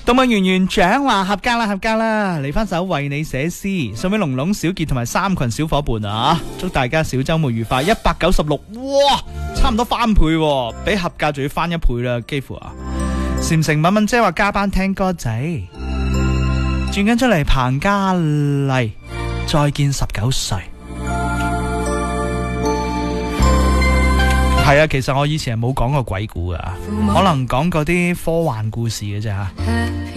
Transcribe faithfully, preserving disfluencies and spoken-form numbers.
動物園園長話合格啦，合格啦！嚟翻首為你寫詩，送俾龍龍、小傑同埋三群小伙伴啊！祝大家小周末愉快。一百九十六，哇，差唔多翻倍，比合格仲要翻一倍啦，幾乎啊！禪城敏敏姐話加班聽歌仔，轉緊出嚟彭嘉麗，再見十九歲。係啊，其實我以前係冇講過鬼故噶，可能講過啲科幻故事嘅啫吓。